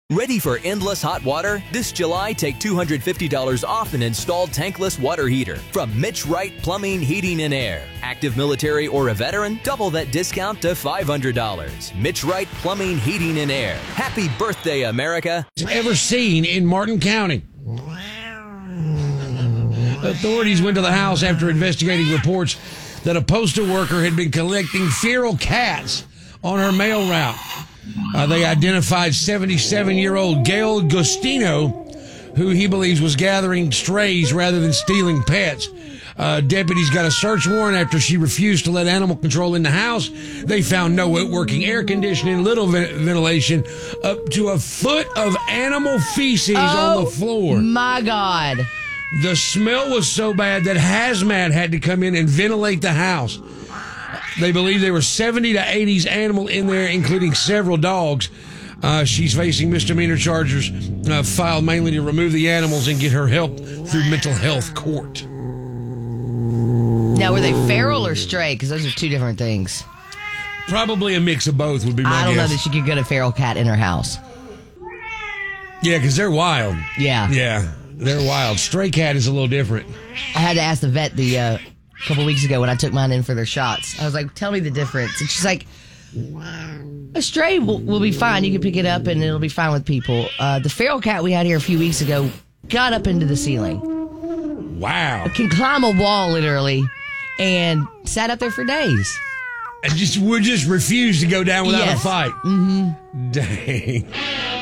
Ready for endless hot water? This July, take $250 off an installed tankless water heater from Mitch Wright Plumbing, Heating, and Air. Active military or a veteran? Double that discount to $500. Mitch Wright Plumbing, Heating, and Air. Happy birthday, America. Ever seen in Martin County. Authorities went to the house after investigating reports that a postal worker had been collecting feral cats on her mail route. They identified 77-year-old Gail Gostino, who he believes was gathering strays rather than stealing pets. Deputies got a search warrant after she refused to let animal control in the house. They found no working air conditioning, little ventilation, up to a foot of animal feces on the floor. My God. The smell was so bad that hazmat had to come in and ventilate the house. They believe there were 70 to 80 animals in there, including several dogs. She's facing misdemeanor charges filed mainly to remove the animals and get her help through mental health court. Now, were they feral or stray? Because those are two different things. Probably a mix of both would be my guess. I don't know that she could get a feral cat in her house. Yeah, because they're wild. Yeah. Yeah, they're wild. Stray cat is a little different. I had to ask the vet a couple weeks ago when I took mine in for their shots. I was like, tell me the difference. And she's like, a stray will be fine. You can pick it up and it'll be fine with people. The feral cat we had here a few weeks ago got up into the ceiling. Wow. It can climb a wall, literally, and sat up there for days. And would just refuse to go down without a fight. Mm-hmm. Dang.